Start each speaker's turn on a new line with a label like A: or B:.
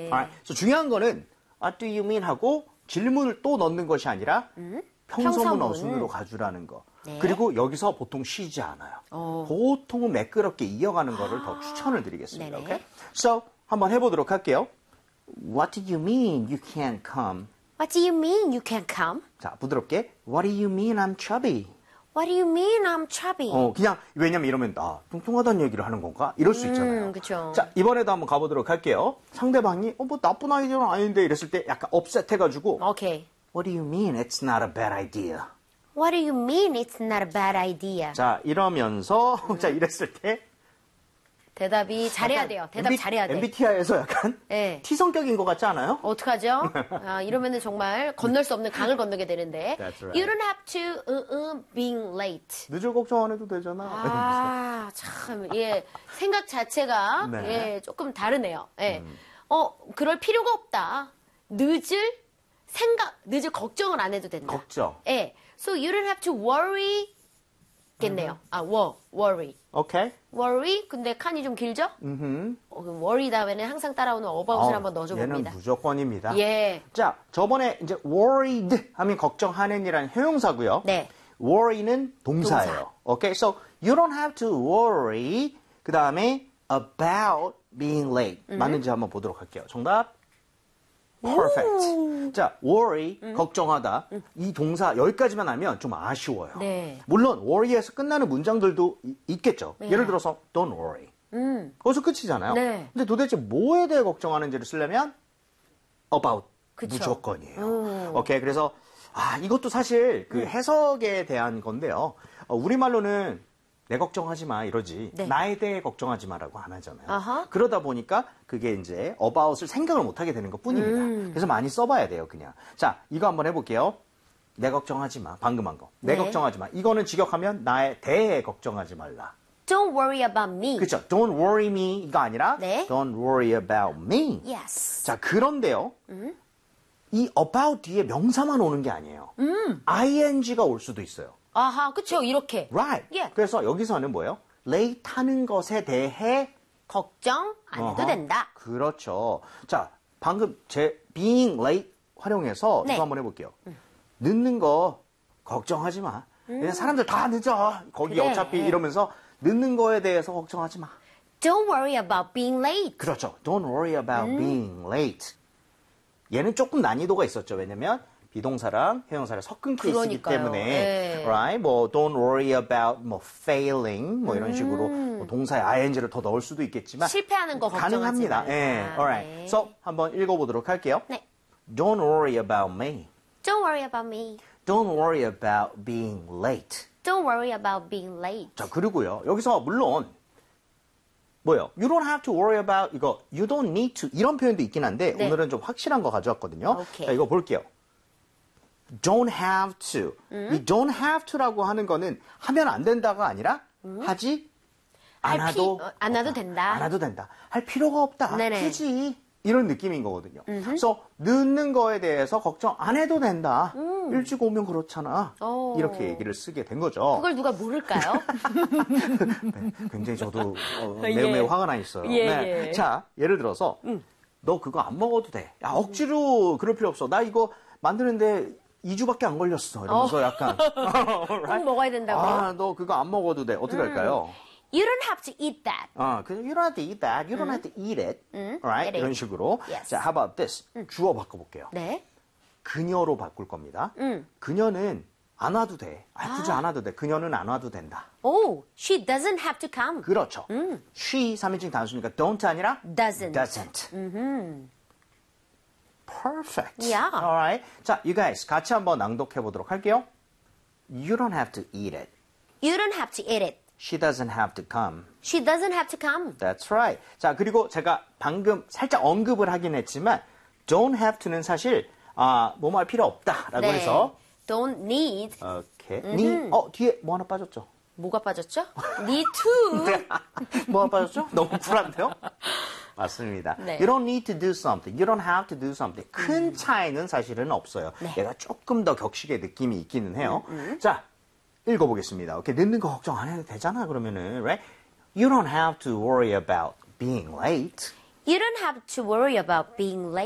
A: Alright. So 중요한 거는 What do you mean 하고 질문을 또 넣는 것이 아니라 평서문 어순으로 가주라는 거.
B: 네.
A: 그리고 여기서 보통 쉬지 않아요. 보통은 매끄럽게 이어가는 거를 더 추천을 드리겠습니다.
B: 네네.
A: Okay? So 한번 해보도록 할게요. What do you mean you can't come?
B: What do you mean you can't come?
A: 자, 부드럽게 What do you mean I'm chubby?
B: What do you mean I'm chubby?
A: 그냥 왜냐면 이러면 뚱뚱하다는 얘기를 하는 건가? 이럴 수 있잖아요.
B: 그쵸.
A: 자, 이번에도 한번 가보도록 할게요. 상대방이 뭐 나쁜 아이디어는 아닌데 이랬을 때 약간 업셋해가지고
B: 오케이.
A: What do you mean it's not a bad idea?
B: What do you mean it's not a bad idea?
A: 자, 이러면서 자, 이랬을 때
B: 대답이 잘해야 돼요. 대답 잘해야 돼.
A: MBTI에서 약간
B: 네.
A: T 성격인 것 같지 않아요?
B: 어떡하죠? 이러면은 정말 건널 수 없는 강을 건너게 되는데.
A: That's right.
B: You don't have to being late.
A: 늦을 걱정 안 해도 되잖아.
B: 참, 예. 생각 자체가,
A: 네.
B: 예, 조금 다르네요. 예. 그럴 필요가 없다. 늦을 걱정을 안 해도 된다.
A: 걱정.
B: 예. So you don't have to worry. 겠네요. worry.
A: 오케이.
B: worry. 근데 칸이 좀 길죠? worry 다음에는 항상 따라오는 about을 한번 넣어줘
A: 얘는
B: 봅니다.
A: 무조건입니다.
B: 예.
A: 자, 저번에 이제 worried 하면 걱정하는이라는 형용사고요.
B: 네.
A: worry는 동사예요.
B: 동사.
A: 오케이, so you don't have to worry. 그 다음에 about being late. 맞는지 한번 보도록 할게요. 정답. Perfect. 자, worry, 걱정하다. 이 동사 여기까지만 하면 좀 아쉬워요.
B: 네.
A: 물론 worry에서 끝나는 문장들도 있겠죠. 예를 들어서 don't worry. 거기서 끝이잖아요.
B: 네.
A: 근데 도대체 뭐에 대해 걱정하는지를 쓰려면 about
B: 그쵸.
A: 무조건이에요. 오케이, 그래서 이것도 사실 그 해석에 대한 건데요. 우리말로는 내 걱정하지 마 이러지
B: 네.
A: 나에 대해 걱정하지 마라고 안 하잖아요.
B: 아하.
A: 그러다 보니까 그게 이제 about을 생각을 못하게 되는 것 뿐입니다. 그래서 많이 써봐야 돼요, 그냥. 자, 이거 한번 해볼게요. 내 걱정하지 마. 방금 한 거. 내
B: 네.
A: 걱정하지 마. 이거는 직역하면 나에 대해 걱정하지 말라.
B: Don't worry about me.
A: 그렇죠. Don't worry me가 아니라
B: 네.
A: Don't worry about me.
B: Yes.
A: 자, 그런데요. 이 about 뒤에 명사만 오는 게 아니에요. ing가 올 수도 있어요.
B: 아하, 그쵸. 이렇게.
A: Right.
B: 예.
A: 그래서 여기서는 뭐예요? late 하는 것에 대해
B: 걱정 안 해도
A: 어허.
B: 된다.
A: 그렇죠. 자, 방금 제 being late 활용해서
B: 네.
A: 이거 한번 해볼게요. 늦는 거 걱정하지 마. 왜냐면 사람들 다 늦어. 거기
B: 그래.
A: 어차피 이러면서 늦는 거에 대해서 걱정하지 마.
B: Don't worry about being late.
A: 그렇죠. Don't worry about being late. 얘는 조금 난이도가 있었죠. 왜냐면 비동사랑 해용사를 섞은 케이스이기
B: 그러니까요.
A: 때문에,
B: 네.
A: right? 뭐 don't worry about 뭐 failing 뭐 이런 식으로 뭐 동사에 ing를 더 넣을 수도 있겠지만
B: 실패하는 거 걱정하지
A: 가능합니다.
B: 말라.
A: 예, alright.
B: 네.
A: So 한번 읽어보도록 할게요.
B: 네.
A: Don't worry about me.
B: Don't worry about me.
A: Don't worry about being late.
B: Don't worry about being late.
A: 자, 그리고요. 여기서 물론 뭐요? You don't have to worry about 이거 you don't need to 이런 표현도 있긴 한데
B: 네.
A: 오늘은 좀 확실한 거 가져왔거든요.
B: 오케이.
A: 자, 이거 볼게요. Don't have to. 이 don't have to라고 하는 거는 하면 안 된다가 아니라 하지 않아도
B: 안 해도 된다.
A: 안 해도 된다. 할 필요가 없다.
B: 네네.
A: 굳이 이런 느낌인 거거든요. 그래서 늦는 거에 대해서 걱정 안 해도 된다. 일찍 오면 그렇잖아.
B: 오.
A: 이렇게 얘기를 쓰게 된 거죠.
B: 그걸 누가 모를까요?
A: 네, 굉장히 저도
B: 예.
A: 매우 화가 나 있어요.
B: 예,
A: 네.
B: 예.
A: 자, 예를 들어서 너 그거 안 먹어도 돼. 야, 억지로 그럴 필요 없어. 나 이거 만드는데 2주밖에 안 걸렸어. 이러면서 약간
B: 꼭 먹어야 된다고.
A: 너 그거 안 먹어도 돼. 어떻게 할까요?
B: You don't have to eat that.
A: 그냥 you don't have to eat that. You don't have to eat it. Right?
B: eat it.
A: 이런 식으로.
B: Yes.
A: 자, how about this? 주어 바꿔볼게요.
B: 네.
A: 그녀로 바꿀 겁니다. 그녀는 안 와도 돼. 굳이 안 와도 돼. 그녀는 안 와도 된다.
B: Oh, she doesn't have to come.
A: 그렇죠. she 3인칭 단수니까 don't 아니라
B: Doesn't.
A: Perfect.
B: Yeah.
A: Alright. 자, you guys 같이 한번 낭독해 보도록 할게요. You don't have to eat it.
B: You don't have to eat it.
A: She doesn't have to come.
B: She doesn't have to come.
A: That's right. 자, 그리고 제가 방금 살짝 언급을 하긴 했지만 don't have to는 사실 뭐뭐 할 필요 없다라고
B: 네.
A: 해서
B: Don't need.
A: 오케이. 뒤에 뭐 하나 빠졌죠?
B: 뭐가 빠졌죠? Need to.
A: 뭐 하나 빠졌죠? 너무 쿨한데요? 맞습니다.
B: 네.
A: You don't need to do something. You don't have to do something. 큰 차이는 사실은 없어요.
B: 네.
A: 얘가 조금 더 격식의 느낌이 있기는 해요. 자, 읽어보겠습니다. 오케이, 늦는 거 걱정 안 해도 되잖아, 그러면은, right? You don't have to worry about being late.
B: You don't have to worry about being late.